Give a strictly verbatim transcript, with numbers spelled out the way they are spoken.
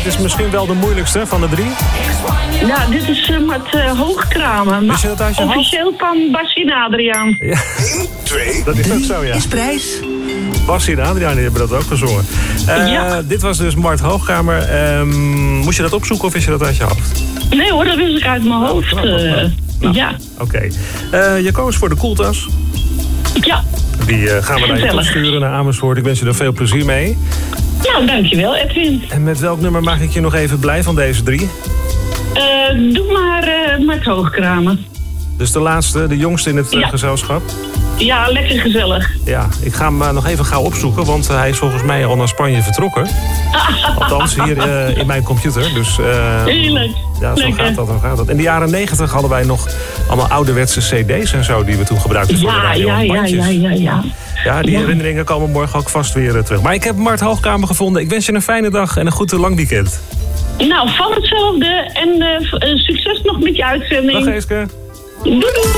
dit is misschien wel de moeilijkste van de drie. Ja, dit is uh, met uh, hoogkramen. Wist je dat uit je hoofd? Officieel van Bassie en Adriaan. Ja. één, twee, dat is ook zo, ja. Is prijs. Bassie en Adriaan die hebben dat ook gezongen. Uh, Ja. Dit was dus Mart Hoogkamer. Um, moest je dat opzoeken of wist je dat uit je hoofd? Nee hoor, dat wist ik uit mijn hoofd. nou, Uh, nou. Ja. Oké. Okay. Uh, je koos voor de koeltas. Ja. Die uh, gaan we naar je Gezellig. toesturen naar Amersfoort. Ik wens je er veel plezier mee. Nou, dankjewel Edwin. En met welk nummer maak ik je nog even blij van deze drie? Uh, doe maar uh, met hoogkramen. Dus de laatste, de jongste in het uh, Ja. gezelschap. Ja, lekker gezellig. Ja, ik ga hem uh, nog even gauw opzoeken, want uh, hij is volgens mij al naar Spanje vertrokken. Althans, hier uh, in mijn computer. Dus, uh, Heerlijk. ja, zo Lekker. gaat dat, zo gaat dat. In de jaren negentig hadden wij nog allemaal ouderwetse cd's en zo die we toen gebruikten voor de Ja, radio. ja, ja, bandjes. ja, ja, ja. Ja, die Ja. herinneringen komen morgen ook vast weer uh, terug. Maar ik heb Mart Hoogkamer gevonden. Ik wens je een fijne dag en een goed uh, lang weekend. Nou, van hetzelfde. En uh, f- uh, succes nog met je uitzending. Dag Geeske. Doei doei.